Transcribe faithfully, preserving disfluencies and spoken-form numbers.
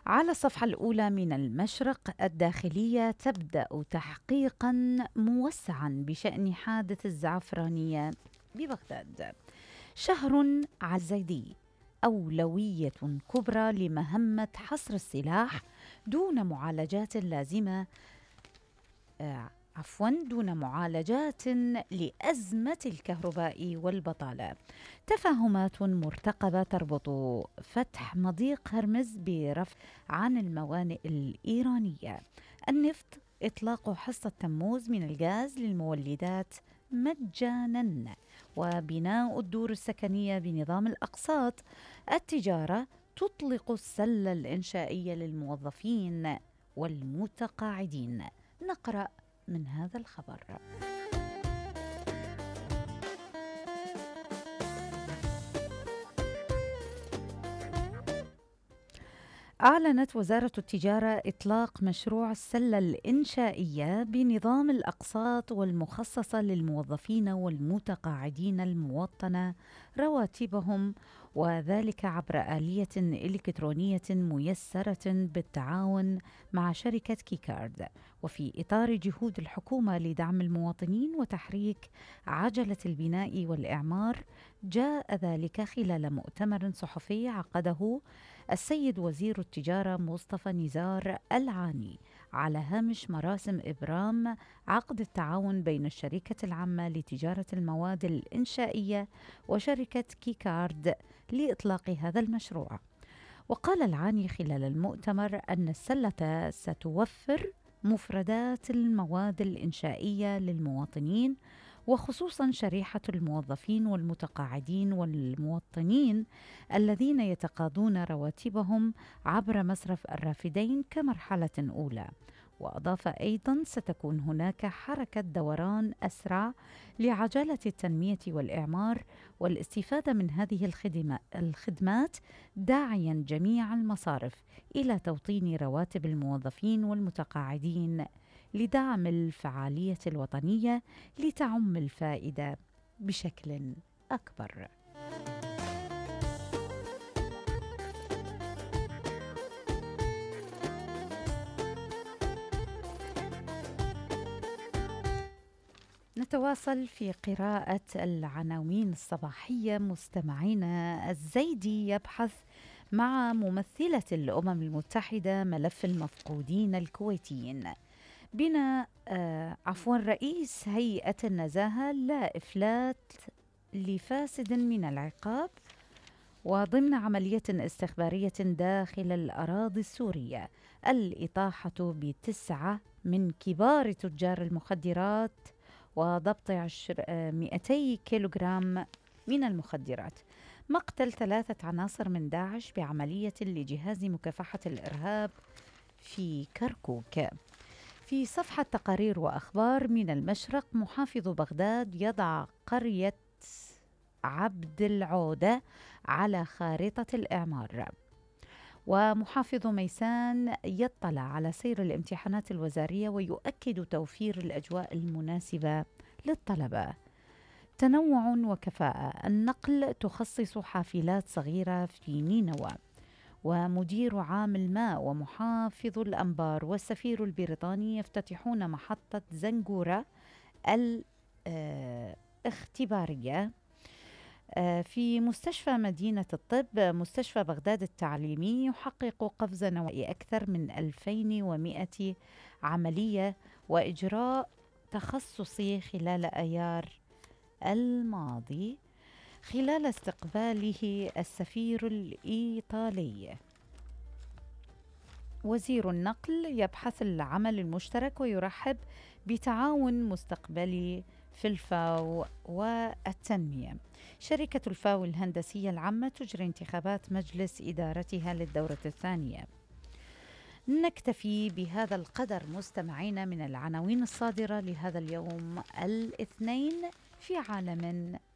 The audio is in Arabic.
على الصفحة الأولى من المشرق الداخلية تبدأ تحقيقا موسعا بشأن حادث الزعفرانية ببغداد. شهر على الزيدي، أولوية كبرى لمهمة حصر السلاح دون معالجات لازمة آه، عفوا دون معالجات لأزمة الكهرباء والبطالة. تفاهمات مرتقبة تربط فتح مضيق هرمز برفع عن الموانئ الإيرانية. النفط، إطلاق حصة تموز من الغاز للمولدات مجانا، وبناء الدور السكنية بنظام الأقساط. التجارة تطلق السلة الإنشائية للموظفين والمتقاعدين. نقرأ من هذا الخبر. أعلنت وزارة التجارة إطلاق مشروع السلة الإنشائية بنظام الأقساط والمخصصة للموظفين والمتقاعدين الموطنة رواتبهم، وذلك عبر آلية إلكترونية ميسرة بالتعاون مع شركة كيكارد، وفي إطار جهود الحكومة لدعم المواطنين وتحريك عجلة البناء والإعمار. جاء ذلك خلال مؤتمر صحفي عقده السيد وزير التجارة مصطفى نزار العاني على هامش مراسم إبرام عقد التعاون بين الشركة العامة لتجارة المواد الإنشائية وشركة كيكارد لإطلاق هذا المشروع. وقال العاني خلال المؤتمر أن السلة ستوفر مفردات المواد الإنشائية للمواطنين، وخصوصا شريحة الموظفين والمتقاعدين والمواطنين الذين يتقاضون رواتبهم عبر مصرف الرافدين كمرحلة أولى. وأضاف أيضا ستكون هناك حركة دوران أسرع لعجلة التنمية والإعمار والاستفادة من هذه الخدمات، داعيا جميع المصارف إلى توطين رواتب الموظفين والمتقاعدين لدعم الفعالية الوطنية لتعم الفائدة بشكل أكبر. نتواصل في قراءة العناوين الصباحية مستمعينا. الزيدي يبحث مع ممثلة الأمم المتحدة ملف المفقودين الكويتيين. بنا آه عفوا رئيس هيئة النزاهة لا إفلات لفاسد من العقاب، وضمن عملية استخبارية داخل الأراضي السورية الإطاحة بتسعة من كبار تجار المخدرات وضبط عشر مئتي كيلوغرام من المخدرات. مقتل ثلاثة عناصر من داعش بعملية لجهاز مكافحة الإرهاب في كركوك. في صفحة تقارير وأخبار من المشرق، محافظ بغداد يضع قرية عبد العودة على خارطة الإعمار. ومحافظ ميسان يطلع على سير الامتحانات الوزارية ويؤكد توفير الأجواء المناسبة للطلبة. تنوع وكفاءة، النقل تخصص حافلات صغيرة في نينوى. ومدير عام الماء ومحافظ الأنبار والسفير البريطاني يفتتحون محطة زنجورة الاختبارية. في مستشفى مدينة الطب، مستشفى بغداد التعليمي يحقق قفز نوعي أكثر من ألفين ومئة عملية وإجراء تخصصي خلال أيار الماضي، خلال استقباله السفير الإيطالي. وزير النقل يبحث العمل المشترك ويرحب بتعاون مستقبلي في الفاو والتنمية. شركة الفاو الهندسية العامة تجري انتخابات مجلس إدارتها للدورة الثانية. نكتفي بهذا القدر مستمعين من العناوين الصادرة لهذا اليوم الاثنين في عالم